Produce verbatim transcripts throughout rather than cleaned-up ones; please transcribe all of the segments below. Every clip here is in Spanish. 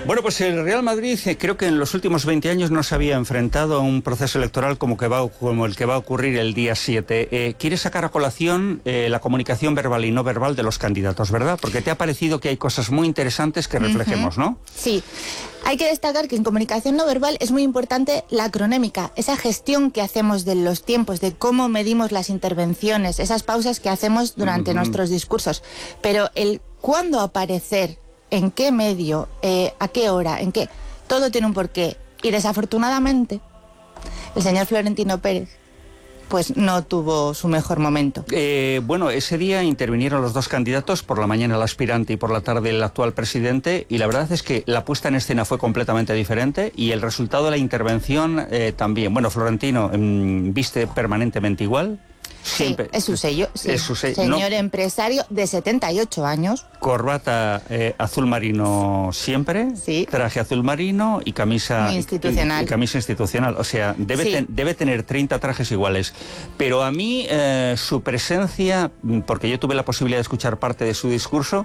Bueno, pues el Real Madrid eh, creo que en los últimos veinte años no se había enfrentado a un proceso electoral como, que va, como el que va a ocurrir el día siete. Eh, ¿Quieres sacar a colación eh, la comunicación verbal y no verbal de los candidatos, verdad? Porque te ha parecido que hay cosas muy interesantes que reflejemos, ¿no? Sí. Hay que destacar que en comunicación no verbal es muy importante la cronémica, esa gestión que hacemos de los tiempos, de cómo medimos las intervenciones, esas pausas que hacemos durante uh-huh. nuestros discursos. Pero el cuándo aparecer, en qué medio, eh, a qué hora, en qué, todo tiene un porqué. Y desafortunadamente, el señor Florentino Pérez pues no tuvo su mejor momento. Eh, bueno, ese día intervinieron los dos candidatos, por la mañana el aspirante y por la tarde el actual presidente, y la verdad es que la puesta en escena fue completamente diferente y el resultado de la intervención eh, también. Bueno, Florentino mmm, viste permanentemente igual. Siempre. Sí, es su sello, sí. Es su sello. Señor No. empresario de setenta y ocho años. Corbata eh, azul marino siempre, sí. Traje azul marino y camisa institucional. Y, y camisa institucional. O sea, debe, sí. ten, debe tener treinta trajes iguales. Pero a mí eh, su presencia, porque yo tuve la posibilidad de escuchar parte de su discurso,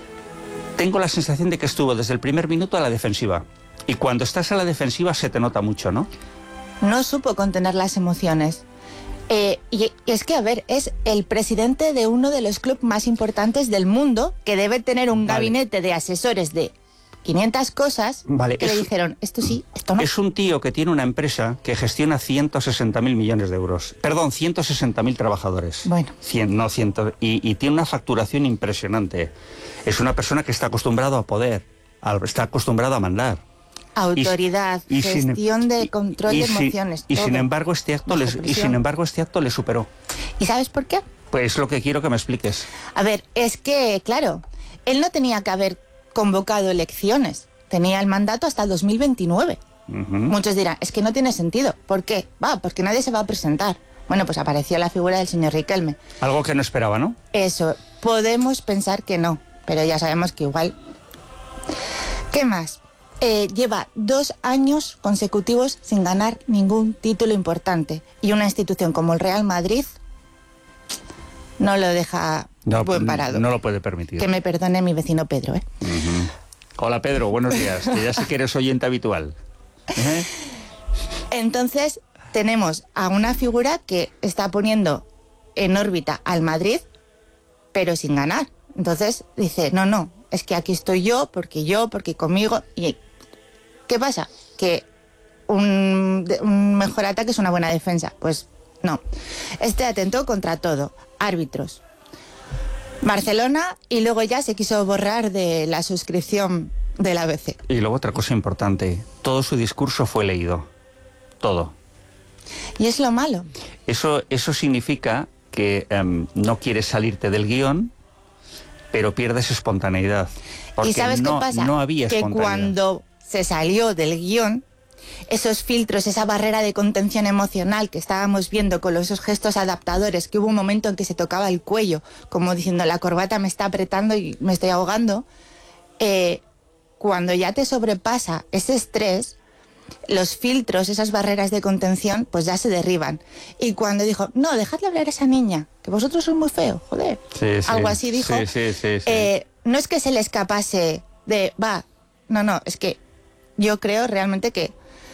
tengo la sensación de que estuvo desde el primer minuto a la defensiva. Y cuando estás a la defensiva se te nota mucho, ¿no? No supo contener las emociones. Eh, y es que, a ver, es el presidente de uno de los clubes más importantes del mundo, que debe tener un vale. gabinete de asesores de quinientas cosas, vale, que es, le dijeron, esto sí, esto no. Es un tío que tiene una empresa que gestiona ciento sesenta mil millones de euros. Perdón, ciento sesenta mil trabajadores. Bueno. cien, no ciento, y, y tiene una facturación impresionante. Es una persona que está acostumbrado a poder, a, está acostumbrado a mandar. Autoridad, y, y gestión sin, de control y, de emociones. Y, todo. sin embargo este acto les, y sin embargo este acto le superó. ¿Y sabes por qué? Pues es lo que quiero que me expliques. A ver, es que, claro, él no tenía que haber convocado elecciones. Tenía el mandato hasta el dos mil veintinueve. Uh-huh. Muchos dirán, es que no tiene sentido. ¿Por qué? Va, porque nadie se va a presentar. Bueno, pues apareció la figura del señor Riquelme. Algo que no esperaba, ¿no? Eso, podemos pensar que no, pero ya sabemos que igual. ¿Qué más? Eh, lleva dos años consecutivos sin ganar ningún título importante. Y una institución como el Real Madrid no lo deja no, buen parado. No lo puede permitir. Que me perdone mi vecino Pedro, ¿eh? Uh-huh. Hola Pedro, buenos días. Que ya sé que eres oyente habitual. ¿Eh? Entonces, tenemos a una figura que está poniendo en órbita al Madrid, pero sin ganar. Entonces dice, no, no, es que aquí estoy yo, porque yo, porque conmigo. Y ¿qué pasa? Que un, un mejor ataque es una buena defensa. Pues no. Este atentó contra todo. Árbitros. Barcelona, y luego ya se quiso borrar de la suscripción del A B C. Y luego otra cosa importante. Todo su discurso fue leído. Todo. Y es lo malo. Eso, eso significa que um, no quieres salirte del guión, pero pierdes espontaneidad. Porque ¿Y sabes no, qué pasa? No había que cuando se salió del guión, esos filtros, esa barrera de contención emocional que estábamos viendo con esos gestos adaptadores, que hubo un momento en que se tocaba el cuello, como diciendo, la corbata me está apretando y me estoy ahogando, eh, cuando ya te sobrepasa ese estrés, los filtros, esas barreras de contención, pues ya se derriban. Y cuando dijo, no, dejadle hablar a esa niña, que vosotros sois muy feos, joder. Sí, sí, algo así dijo. Sí, sí, sí, sí. Eh, no es que se le escapase de, va, no, no, es que yo creo realmente que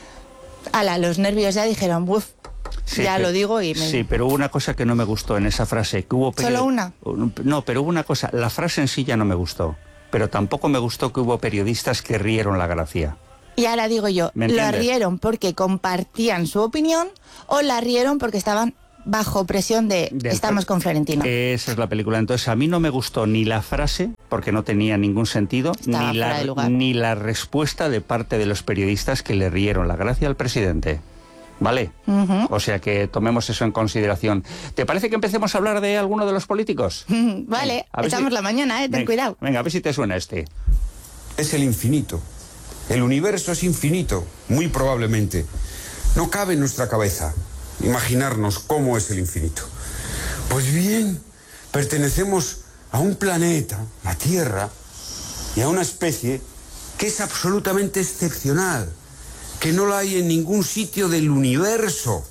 ala, los nervios ya dijeron, uff, sí, ya pero, lo digo y me... Sí, pero hubo una cosa que no me gustó en esa frase. Que hubo ¿Solo una? No, pero hubo una cosa, la frase en sí ya no me gustó, pero tampoco me gustó que hubo periodistas que rieron la gracia. Y ahora digo yo, ¿la rieron porque compartían su opinión o la rieron porque estaban bajo presión de, de estamos con Florentino? Esa es la película. Entonces a mí no me gustó ni la frase, porque no tenía ningún sentido, ni la, ni la respuesta de parte de los periodistas que le rieron la gracia al presidente. ¿Vale? Uh-huh. O sea que tomemos eso en consideración. ¿Te parece que empecemos a hablar de alguno de los políticos? Uh-huh. Vale, echamos si... la mañana, ¿eh? Ten venga, cuidado. Venga, a ver si te suena este. Es el infinito. El universo es infinito, muy probablemente. No cabe en nuestra cabeza imaginarnos cómo es el infinito. Pues bien, pertenecemos a un planeta, la Tierra, y a una especie que es absolutamente excepcional, que no la hay en ningún sitio del universo,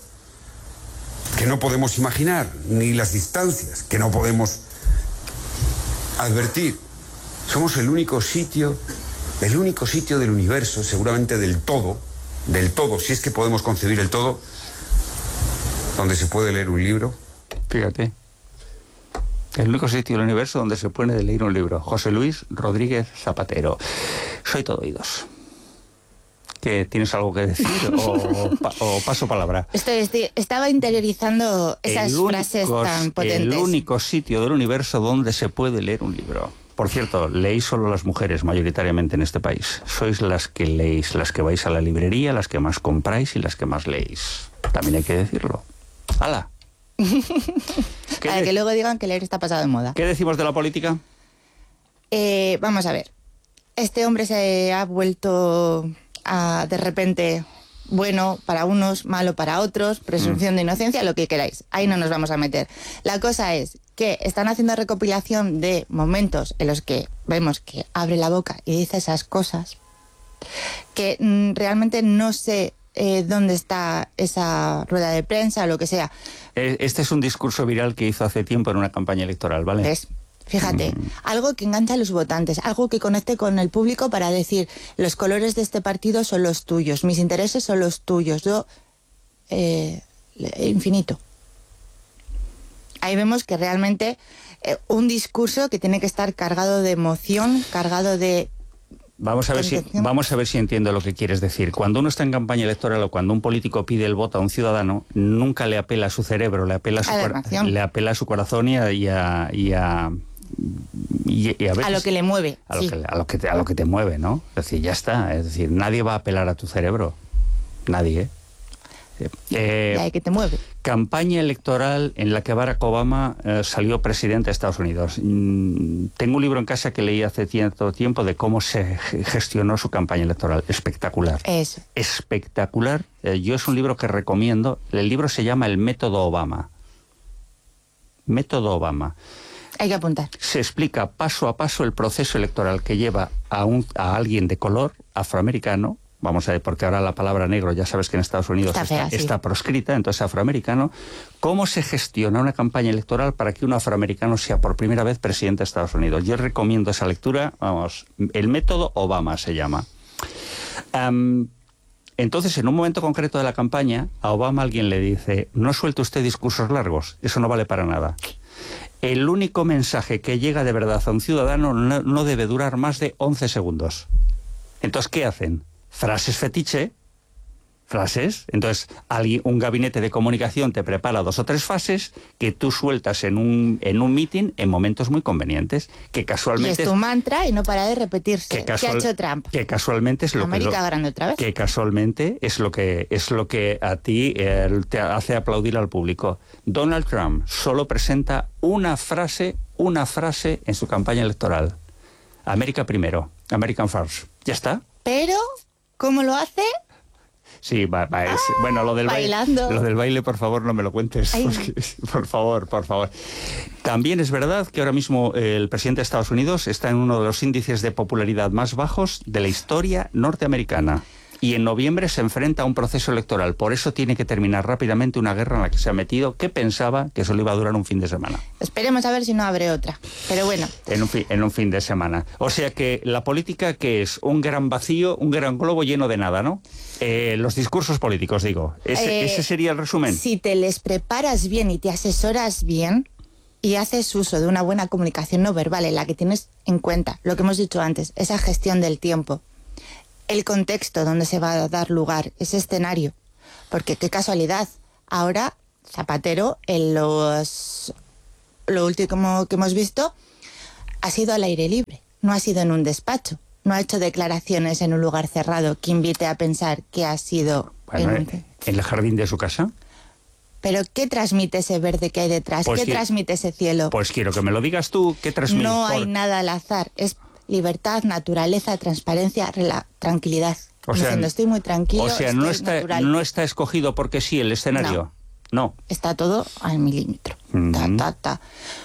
que no podemos imaginar, ni las distancias, que no podemos advertir. Somos el único sitio el único sitio del universo, seguramente del todo, del todo, si es que podemos concebir el todo, donde se puede leer un libro. Fíjate. El único sitio del universo donde se puede leer un libro. José Luis Rodríguez Zapatero. Soy todo oídos. ¿Que tienes algo que decir o, pa, o paso palabra? Estoy, estoy, estaba interiorizando esas único, frases tan potentes. El único sitio del universo donde se puede leer un libro. Por cierto, leéis solo las mujeres mayoritariamente en este país. Sois las que leéis, las que vais a la librería, las que más compráis y las que más leéis. También hay que decirlo. ¡Hala! Para que luego digan que leer está pasado de moda. ¿Qué decimos de la política? Eh, vamos a ver. Este hombre se ha vuelto a, de repente, bueno para unos, malo para otros, presunción mm. de inocencia, lo que queráis. Ahí no nos vamos a meter. La cosa es que están haciendo recopilación de momentos en los que vemos que abre la boca y dice esas cosas que mm, realmente no sé eh, dónde está esa rueda de prensa o lo que sea. Este es un discurso viral que hizo hace tiempo en una campaña electoral, ¿vale? ¿Ves? Fíjate, mm. algo que engancha a los votantes, algo que conecte con el público para decir, los colores de este partido son los tuyos, mis intereses son los tuyos, yo... Eh, infinito. Ahí vemos que realmente eh, un discurso que tiene que estar cargado de emoción, cargado de... Vamos a ver si vamos a ver si entiendo lo que quieres decir. Cuando uno está en campaña electoral o cuando un político pide el voto a un ciudadano, nunca le apela a su cerebro, le apela a su, a le apela a su corazón y a... Y a, y a Y, y a, veces, a lo que le mueve. A lo, sí. que, a, lo que te, a lo que te mueve, ¿no? Es decir, ya está. Es decir, nadie va a apelar a tu cerebro. Nadie, ¿eh? Eh, ya, que te mueve. Campaña electoral en la que Barack Obama eh, salió presidente de Estados Unidos. Mm, tengo un libro en casa que leí hace cierto tiempo de cómo se gestionó su campaña electoral. Espectacular. Eso. Espectacular. Eh, yo es un libro que recomiendo. El libro se llama El Método Obama. Método Obama. Hay que apuntar. Se explica paso a paso el proceso electoral que lleva a, un, a alguien de color afroamericano. Vamos a ver, porque ahora la palabra negro ya sabes que en Estados Unidos está, fea, está, sí. está proscrita, entonces afroamericano. ¿Cómo se gestiona una campaña electoral para que un afroamericano sea por primera vez presidente de Estados Unidos? Yo recomiendo esa lectura, vamos, El Método Obama se llama. Um, entonces, en un momento concreto de la campaña, a Obama alguien le dice, no suelte usted discursos largos, eso no vale para nada. El único mensaje que llega de verdad a un ciudadano no, no debe durar más de once segundos. Entonces, ¿qué hacen? Frases fetiche, frases. Entonces, alguien, un gabinete de comunicación te prepara dos o tres frases que tú sueltas en un en un meeting en momentos muy convenientes, que casualmente... Y es tu mantra y no para de repetirse. Que casual, ¿Qué ha hecho Trump? Que casualmente es lo América que... América grande otra vez. Que casualmente es lo que, es lo que a ti eh, te hace aplaudir al público. Donald Trump solo presenta una frase, una frase en su campaña electoral. América primero, American first. ¿Ya está? Pero... ¿cómo lo hace? Sí, va, va, es, ah, bueno, lo del bailando. baile, lo del baile, por favor, no me lo cuentes. Porque, por favor, por favor. También es verdad que ahora mismo eh, el presidente de Estados Unidos está en uno de los índices de popularidad más bajos de la historia norteamericana. Y en noviembre se enfrenta a un proceso electoral. Por eso tiene que terminar rápidamente una guerra en la que se ha metido, que pensaba que solo iba a durar un fin de semana. Esperemos a ver si no abre otra. Pero bueno. En un, fi en un fin de semana. O sea que la política, que es un gran vacío, un gran globo lleno de nada, ¿no? Eh, los discursos políticos, digo. Ese, eh, ese sería el resumen. Si te les preparas bien y te asesoras bien y haces uso de una buena comunicación no verbal en la que tienes en cuenta lo que hemos dicho antes, esa gestión del tiempo, el contexto donde se va a dar lugar, ese escenario. Porque qué casualidad, ahora Zapatero, en los, lo último que hemos visto, ha sido al aire libre, no ha sido en un despacho, no ha hecho declaraciones en un lugar cerrado que invite a pensar que ha sido... Bueno, en, un... ¿en el jardín de su casa? ¿Pero qué transmite ese verde que hay detrás? Pues ¿Qué que... transmite ese cielo? Pues quiero que me lo digas tú, ¿qué transmite? No Por... hay nada al azar, es... libertad, naturaleza, transparencia, tranquilidad. O sea, diciendo, estoy muy tranquilo. O sea, no está, no está escogido porque sí el escenario. No. no. Está todo al milímetro. Mm-hmm. Ta, ta, ta.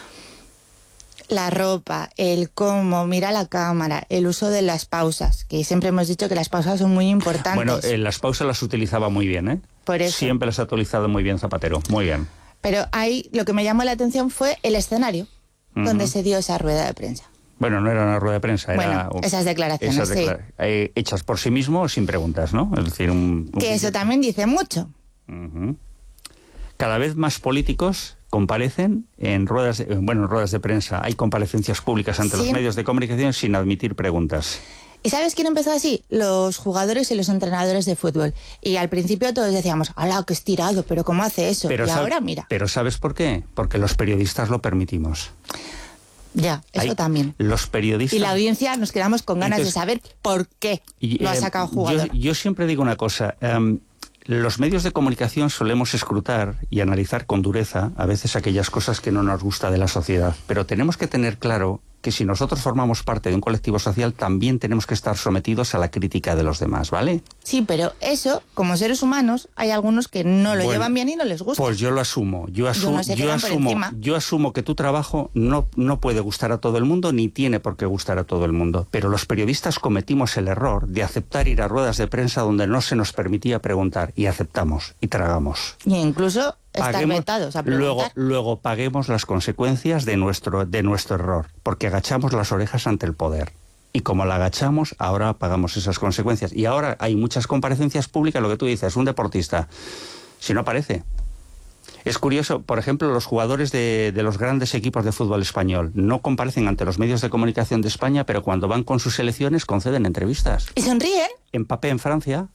La ropa, el cómo, mira la cámara, el uso de las pausas, que siempre hemos dicho que las pausas son muy importantes. Bueno, eh, las pausas las utilizaba muy bien, ¿eh? Por eso. Siempre las ha utilizado muy bien Zapatero, muy bien. Pero ahí lo que me llamó la atención fue el escenario, mm-hmm. donde se dio esa rueda de prensa. Bueno, no era una rueda de prensa, era... Bueno, esas declaraciones, esas declara sí. eh, hechas por sí mismo sin preguntas, ¿no? Es decir, un... un... Que eso también dice mucho. Uh-huh. Cada vez más políticos comparecen en ruedas de, bueno, en ruedas de prensa. Hay comparecencias públicas ante sí. los medios de comunicación sin admitir preguntas. ¿Y sabes quién empezó así? Los jugadores y los entrenadores de fútbol. Y al principio todos decíamos, ¡hala, qué estirado! ¿Pero cómo hace eso? Pero y sab- ahora, mira. Pero ¿sabes por qué? Porque los periodistas lo permitimos. Ya, eso Hay, también. Los periodistas... Y la audiencia nos quedamos con ganas Entonces, de saber por qué y, lo ha eh, sacado jugador. Yo, yo siempre digo una cosa... Um, Los medios de comunicación solemos escrutar y analizar con dureza a veces aquellas cosas que no nos gusta de la sociedad, pero tenemos que tener claro que si nosotros formamos parte de un colectivo social también tenemos que estar sometidos a la crítica de los demás, ¿vale? Sí, pero eso, como seres humanos, hay algunos que no lo bueno, llevan bien y no les gusta. Pues yo lo asumo, yo, asu no yo, asumo yo asumo que tu trabajo no, no puede gustar a todo el mundo ni tiene por qué gustar a todo el mundo, pero los periodistas cometimos el error de aceptar ir a ruedas de prensa donde no se nos permitía preguntar y aceptamos y tragamos. Y incluso estar Paguemos, vetados a preguntar. Luego, luego paguemos las consecuencias de nuestro, de nuestro error, porque agachamos las orejas ante el poder. Y como la agachamos, ahora pagamos esas consecuencias. Y ahora hay muchas comparecencias públicas, lo que tú dices, un deportista, si no aparece. Es curioso, por ejemplo, los jugadores de, de los grandes equipos de fútbol español no comparecen ante los medios de comunicación de España, pero cuando van con sus selecciones conceden entrevistas. ¿Y sonríen? Mbappé en Francia...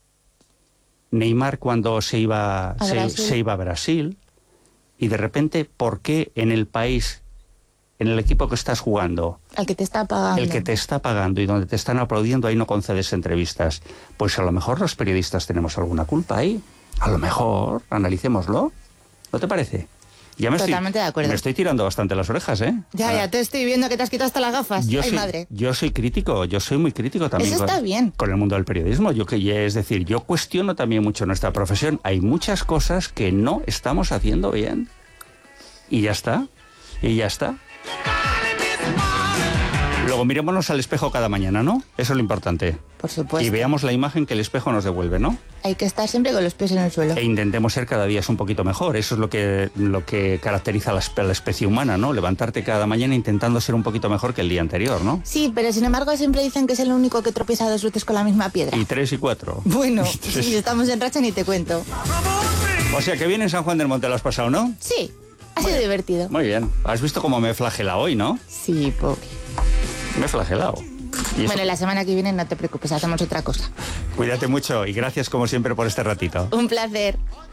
Neymar cuando se iba, se, se iba a Brasil, y de repente, ¿por qué en el país, en el equipo que estás jugando, el que te está pagando, el que te está pagando y donde te están aplaudiendo, ahí no concedes entrevistas? Pues a lo mejor los periodistas tenemos alguna culpa ahí. A lo mejor, analicémoslo. ¿No te parece? Ya me Totalmente estoy, de acuerdo. Me estoy tirando bastante las orejas, ¿eh? Ya, ah. ya te estoy viendo que te has quitado hasta las gafas. Yo Ay, soy, madre. Yo soy crítico, yo soy muy crítico también. Eso está con, bien. Con el mundo del periodismo. Yo que es decir, yo cuestiono también mucho nuestra profesión. Hay muchas cosas que no estamos haciendo bien. Y ya está. Y ya está. Luego mirémonos al espejo cada mañana, ¿no? Eso es lo importante. Por supuesto. Y veamos la imagen que el espejo nos devuelve, ¿no? Hay que estar siempre con los pies en el suelo. E intentemos ser cada día un poquito mejor. Eso es lo que, lo que caracteriza a la, a la especie humana, ¿no? Levantarte cada mañana intentando ser un poquito mejor que el día anterior, ¿no? Sí, pero sin embargo siempre dicen que es el único que tropieza dos veces con la misma piedra. Y tres y cuatro. Bueno, si estamos en racha ni te cuento. O sea que bien en San Juan del Monte lo has pasado, ¿no? Sí, ha sido divertido. Muy bien. Has visto cómo me he flagelado hoy, ¿no? Sí, pobre. Me he flagelado. ¿Y bueno, la semana que viene no te preocupes, hacemos otra cosa. Cuídate mucho y gracias como siempre por este ratito. Un placer.